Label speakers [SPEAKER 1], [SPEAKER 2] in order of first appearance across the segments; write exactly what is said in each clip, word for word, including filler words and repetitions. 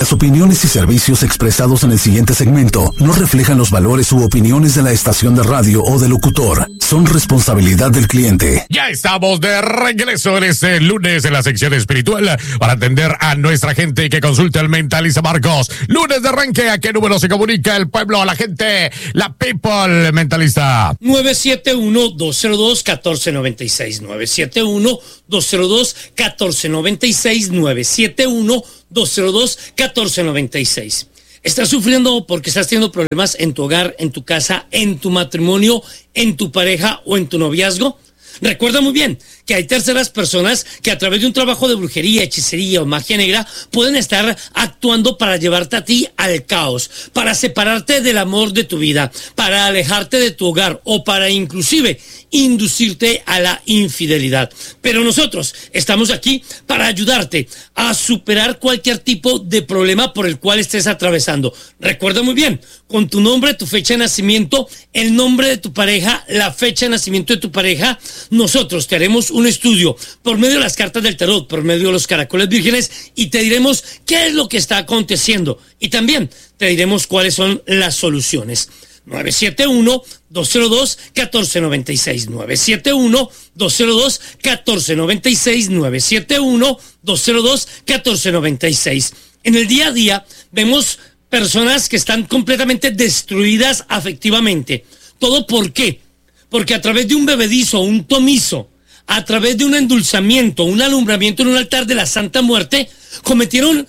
[SPEAKER 1] Las opiniones y servicios expresados en el siguiente segmento no reflejan los valores u opiniones de la estación de radio o del locutor. Son responsabilidad del cliente.
[SPEAKER 2] Ya estamos de regreso en este lunes en la sección espiritual para atender a nuestra gente que consulte al mentalista Marcos. Lunes de arranque, ¿a qué número se comunica el pueblo, la gente, la people, mentalista?
[SPEAKER 3] nueve siete uno, dos cero dos, uno cuatro nueve seis. nueve siete uno, dos cero dos, uno cuatro nueve seis. nueve siete uno, dos cero dos, uno cuatro nueve seis. ¿Estás sufriendo porque estás teniendo problemas en tu hogar, en tu casa, en tu matrimonio, en tu pareja o en tu noviazgo? Recuerda muy bien que hay terceras personas que a través de un trabajo de brujería, hechicería o magia negra pueden estar actuando para llevarte a ti al caos, para separarte del amor de tu vida, para alejarte de tu hogar o para inclusive inducirte a la infidelidad. Pero nosotros estamos aquí para ayudarte a superar cualquier tipo de problema por el cual estés atravesando. Recuerda muy bien, con tu nombre, tu fecha de nacimiento, el nombre de tu pareja, la fecha de nacimiento de tu pareja, nosotros te haremos un estudio por medio de las cartas del tarot, por medio de los caracoles vírgenes y te diremos qué es lo que está aconteciendo y también te diremos cuáles son las soluciones. nueve siete uno, dos cero dos, uno cuatro nueve seis. nueve siete uno, dos cero dos, uno cuatro nueve seis. nueve siete uno, dos cero dos, uno cuatro nueve seis. En el día a día vemos personas que están completamente destruidas afectivamente. ¿Todo por qué? Porque a través de un bebedizo, un tomizo, a través de un endulzamiento, un alumbramiento en un altar de la Santa Muerte, cometieron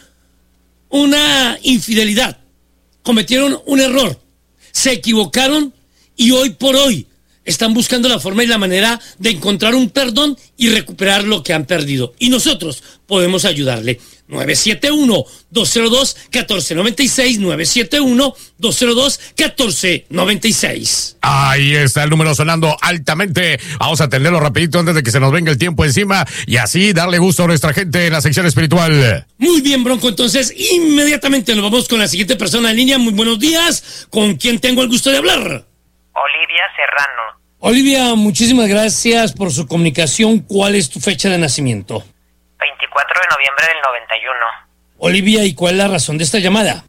[SPEAKER 3] una infidelidad, cometieron un error, se equivocaron y hoy por hoy están buscando la forma y la manera de encontrar un perdón y recuperar lo que han perdido. Y nosotros podemos ayudarle. nueve siete uno, dos cero dos, uno cuatro nueve seis. nueve siete uno, dos cero dos, uno cuatro nueve seis.
[SPEAKER 2] Ahí está el número sonando altamente. Vamos a atenderlo rapidito antes de que se nos venga el tiempo encima y así darle gusto a nuestra gente en la sección espiritual.
[SPEAKER 3] Muy bien, Bronco. Entonces, inmediatamente nos vamos con la siguiente persona en línea. Muy buenos días. ¿Con quién tengo el gusto de hablar?
[SPEAKER 4] Olivia Serrano.
[SPEAKER 3] Olivia, muchísimas gracias por su comunicación. ¿Cuál es tu fecha de nacimiento?
[SPEAKER 4] veinticuatro de noviembre del noventa y uno.
[SPEAKER 3] Olivia, ¿y cuál es la razón de esta llamada?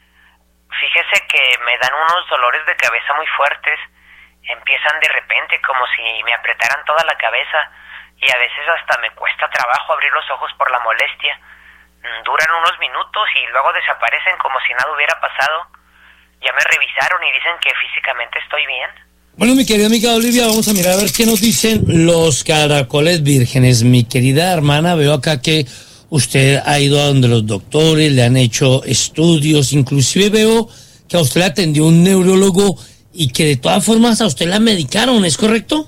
[SPEAKER 4] Fíjese que me dan unos dolores de cabeza muy fuertes. Empiezan de repente como si me apretaran toda la cabeza y a veces hasta me cuesta trabajo abrir los ojos por la molestia. Duran unos minutos y luego desaparecen como si nada hubiera pasado. Ya me revisaron y dicen que físicamente estoy bien.
[SPEAKER 3] Bueno, mi querida amiga Olivia, vamos a mirar a ver qué nos dicen los caracoles vírgenes. Mi querida hermana, veo acá que usted ha ido a donde los doctores, le han hecho estudios, inclusive veo que a usted le atendió un neurólogo y que de todas formas a usted la medicaron, ¿es correcto?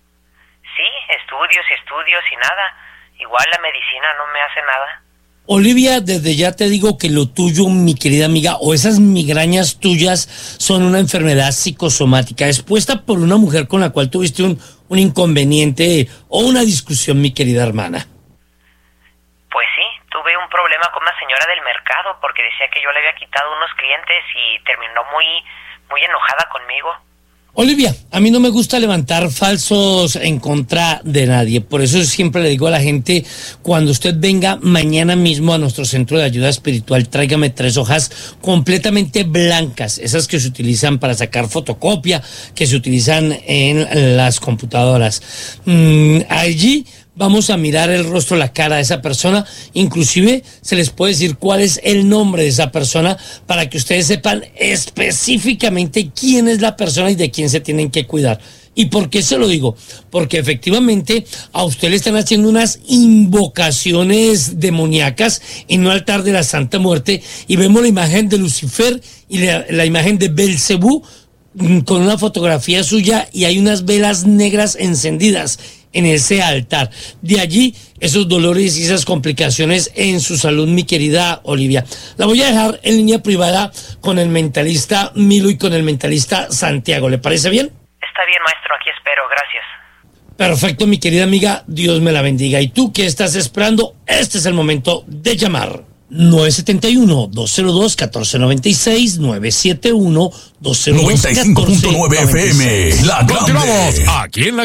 [SPEAKER 4] Sí, estudios y estudios y nada. Igual la medicina no me hace nada.
[SPEAKER 3] Olivia, desde ya te digo que lo tuyo, mi querida amiga, o esas migrañas tuyas son una enfermedad psicosomática expuesta por una mujer con la cual tuviste un, un inconveniente o una discusión, mi querida hermana.
[SPEAKER 4] Pues sí, tuve un problema con una señora del mercado porque decía que yo le había quitado unos clientes y terminó muy, muy enojada conmigo.
[SPEAKER 3] Olivia, a mí no me gusta levantar falsos en contra de nadie, por eso siempre le digo a la gente, cuando usted venga mañana mismo a nuestro centro de ayuda espiritual, tráigame tres hojas completamente blancas, esas que se utilizan para sacar fotocopia, que se utilizan en las computadoras. Mm, allí vamos a mirar el rostro, la cara de esa persona, inclusive se les puede decir cuál es el nombre de esa persona para que ustedes sepan específicamente quién es la persona y de quién se tienen que cuidar. ¿Y por qué se lo digo? Porque efectivamente a usted le están haciendo unas invocaciones demoníacas en un altar de la Santa Muerte y vemos la imagen de Lucifer y la, la imagen de Belcebú con una fotografía suya y hay unas velas negras encendidas en ese altar. De allí esos dolores y esas complicaciones en su salud, mi querida Olivia. La voy a dejar en línea privada con el mentalista Milo y con el mentalista Santiago. ¿Le parece bien?
[SPEAKER 4] Está bien, maestro, aquí espero, gracias.
[SPEAKER 3] Perfecto, mi querida amiga, Dios me la bendiga. ¿Y tú qué estás esperando? Este es el momento de llamar. nueve siete uno, dos cero dos, uno cuatro nueve seis. nueve siete uno, dos cero dos,
[SPEAKER 1] noventa y cinco punto nueve F M, La Grande.
[SPEAKER 2] Continuamos aquí en la